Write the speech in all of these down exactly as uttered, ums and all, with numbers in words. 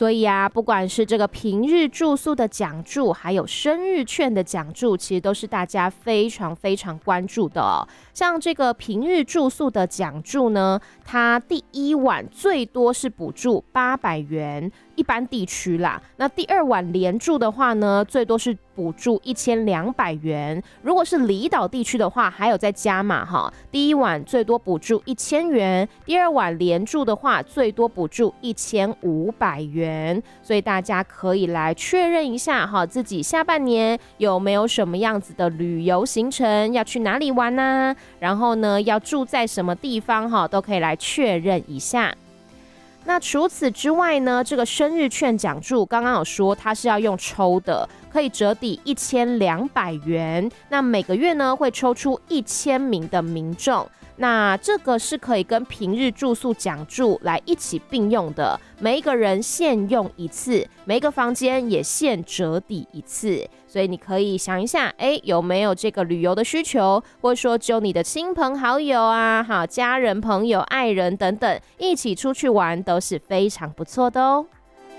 所以啊，不管是这个平日住宿的奖助，还有生日券的奖助，其实都是大家非常非常关注的哦。像这个平日住宿的奖助呢，它第一晚最多是补助八百元，一般地区啦。那第二晚连住的话呢，最多是补助一千两百元。如果是离岛地区的话，还有再加码哈，第一晚最多补助一千元，第二晚连住的话，最多补助一千五百元。所以大家可以来确认一下哈，自己下半年有没有什么样子的旅游行程，要去哪里玩啊？然后呢，要住在什么地方哈，都可以来确认一下。那除此之外呢，这个生日券奖助刚刚有说它是要用抽的，可以折抵一千两百元。那每个月呢会抽出一千名的民众，那这个是可以跟平日住宿奖助来一起并用的，每一个人限用一次，每一个房间也限折抵一次。所以你可以想一下，哎，有没有这个旅游的需求，或者说只有你的亲朋好友啊，好家人、朋友、爱人等等，一起出去玩都是非常不错的哦。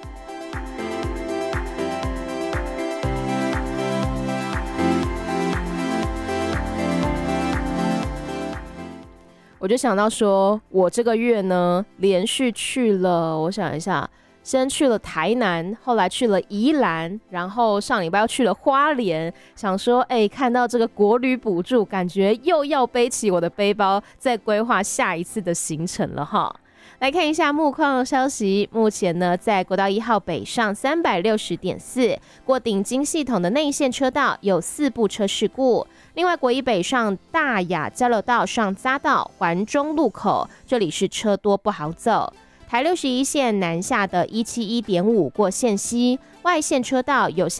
我就想到说，我这个月呢，连续去了，我想一下，先去了台南，后来去了宜兰，然后上礼拜又去了花莲，想说，哎、欸，看到这个国旅补助，感觉又要背起我的背包，再规划下一次的行程了哈。来看一下路况的消息，目前呢，在国道一号北上三百六十点四过顶金系统的内线车道有四部车事故。另外，国一北上大雅交流道上匝道环中路口，这里是车多不好走。台六十一线南下的一七一点五过线西外线车道有